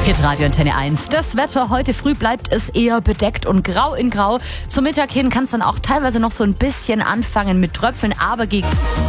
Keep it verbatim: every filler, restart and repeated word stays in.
Hitradio Antenne eins. Das Wetter heute früh bleibt es eher bedeckt und grau in grau. Zum Mittag hin kann es dann auch teilweise noch so ein bisschen anfangen mit Tröpfeln, aber gegen